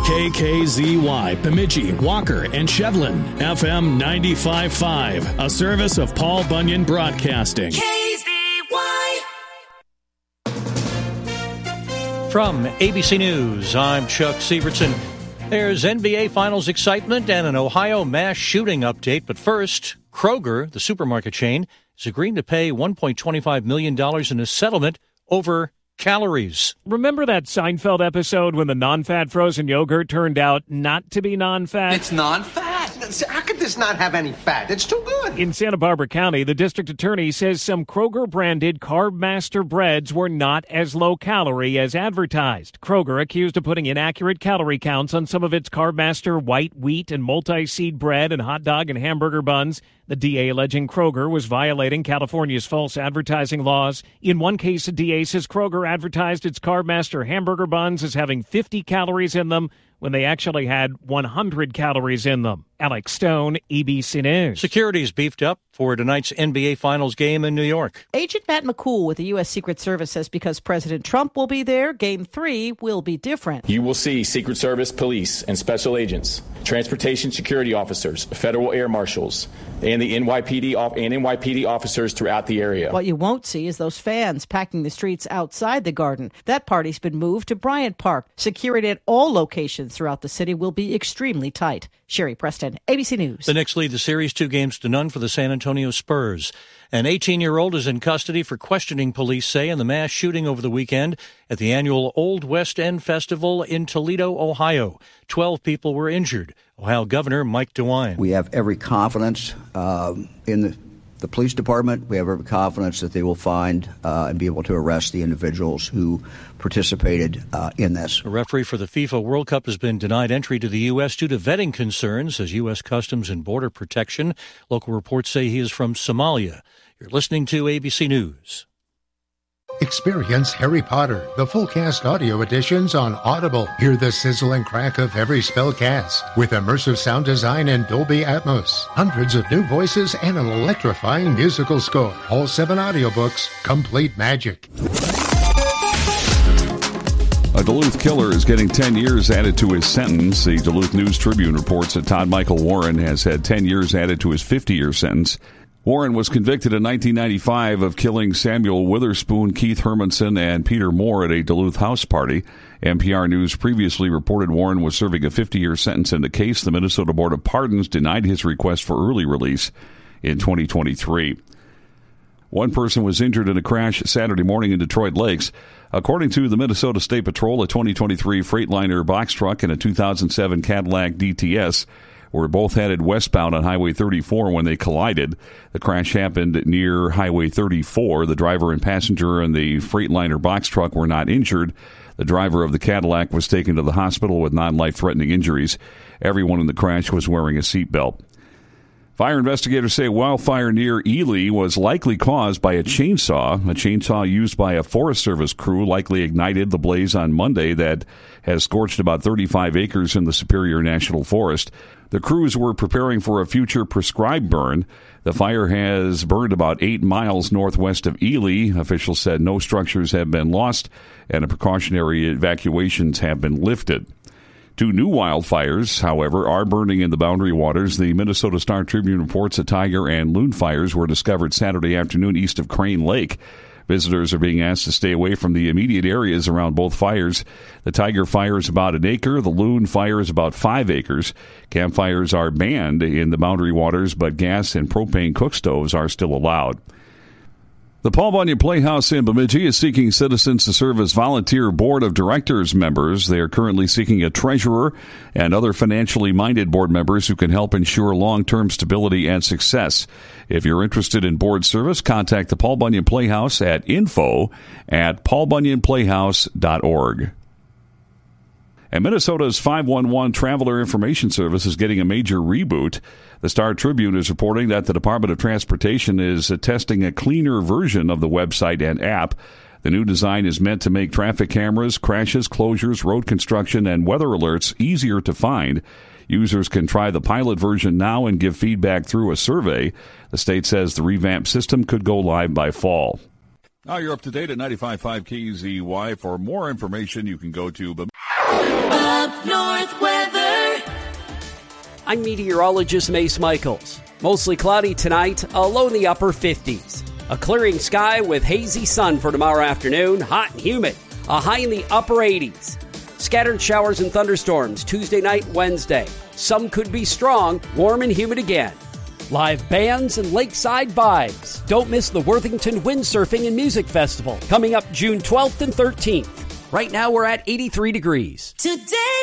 KKZY, Bemidji, Walker, and Shevlin. FM 95.5, a service of Paul Bunyan Broadcasting. KZY. From ABC News, I'm Chuck Severson. There's NBA Finals excitement and an Ohio mass shooting update. But first, Kroger, the supermarket chain, is agreeing to pay $1.25 million in a settlement over calories. Remember that Seinfeld episode when the non-fat frozen yogurt turned out not to be non-fat? It's non-fat. How could this not have any fat? It's too good. In Santa Barbara County, the district attorney says some Kroger-branded Carb Master breads were not as low-calorie as advertised. Kroger accused of putting inaccurate calorie counts on some of its Carb Master white wheat and multi-seed bread and hot dog and hamburger buns. The DA alleging Kroger was violating California's false advertising laws. In one case, the DA says Kroger advertised its Carb Master hamburger buns as having 50 calories in them when they actually had 100 calories in them. Alex Stone, ABC News. Security's beefed up for tonight's NBA Finals game in New York. Agent Matt McCool with the U.S. Secret Service says because President Trump will be there, Game 3 will be different. You will see Secret Service, police, and special agents, transportation security officers, federal air marshals, and the NYPD officers throughout the area. What you won't see is those fans packing the streets outside the Garden. That party's been moved to Bryant Park. Security at all locations throughout the city will be extremely tight. Sherry Preston, ABC News. The Knicks lead the series 2-0 for the San Antonio Spurs. An 18-year-old is in custody for questioning, police say, in the mass shooting over the weekend at the annual Old West End Festival in Toledo, Ohio. 12 people were injured. Ohio Governor Mike DeWine. We have every confidence in the police department. We have every confidence that they will find and be able to arrest the individuals who participated in this. A referee for the FIFA World Cup has been denied entry to the U.S. due to vetting concerns as U.S. Customs and Border Protection. Local reports say he is from Somalia. You're listening to ABC News. Experience Harry Potter, the full cast audio editions on Audible. Hear the sizzle and crack of every spell cast with immersive sound design and Dolby Atmos. Hundreds of new voices and an electrifying musical score. All 7 audiobooks, complete magic. A Duluth killer is getting 10 years added to his sentence. The Duluth News-Tribune reports that Todd Michael Warren has had 10 years added to his 50-year sentence. Warren was convicted in 1995 of killing Samuel Witherspoon, Keith Hermanson, and Peter Moore at a Duluth house party. NPR News previously reported Warren was serving a 50-year sentence in the case. The Minnesota Board of Pardons denied his request for early release in 2023. One person was injured in a crash Saturday morning in Detroit Lakes. According to the Minnesota State Patrol, a 2023 Freightliner box truck and a 2007 Cadillac DTS were both headed westbound on Highway 34 when they collided. The crash happened near Highway 34. The driver and passenger in the Freightliner box truck were not injured. The driver of the Cadillac was taken to the hospital with non-life-threatening injuries. Everyone in the crash was wearing a seatbelt. Fire investigators say a wildfire near Ely was likely caused by a chainsaw. A chainsaw used by a Forest Service crew likely ignited the blaze on Monday that has scorched about 35 acres in the Superior National Forest. The crews were preparing for a future prescribed burn. The fire has burned about 8 miles northwest of Ely. Officials said no structures have been lost and precautionary evacuations have been lifted. 2 new wildfires, however, are burning in the Boundary Waters. The Minnesota Star-Tribune reports that tiger and loon fires were discovered Saturday afternoon east of Crane Lake. Visitors are being asked to stay away from the immediate areas around both fires. The tiger fire is about 1 acre. The loon fire is about 5 acres. Campfires are banned in the Boundary Waters, but gas and propane cook stoves are still allowed. The Paul Bunyan Playhouse in Bemidji is seeking citizens to serve as volunteer board of directors members. They are currently seeking a treasurer and other financially minded board members who can help ensure long-term stability and success. If you're interested in board service, contact the Paul Bunyan Playhouse at info@paulbunyanplayhouse.org. And Minnesota's 511 Traveler Information Service is getting a major reboot. The Star-Tribune is reporting that the Department of Transportation is testing a cleaner version of the website and app. The new design is meant to make traffic cameras, crashes, closures, road construction, and weather alerts easier to find. Users can try the pilot version now and give feedback through a survey. The state says the revamped system could go live by fall. Now you're up to date at 95.5 KZY. For more information, you can go to Up North weather. I'm meteorologist Mace Michaels. Mostly cloudy tonight, a low in the upper 50s. A clearing sky with hazy sun for tomorrow afternoon, hot and humid. A high in the upper 80s. Scattered showers and thunderstorms Tuesday night, Wednesday. Some could be strong, warm and humid again. Live bands and lakeside vibes. Don't miss the Worthington Windsurfing and Music Festival coming up June 12th and 13th. Right now we're at 83 degrees. Today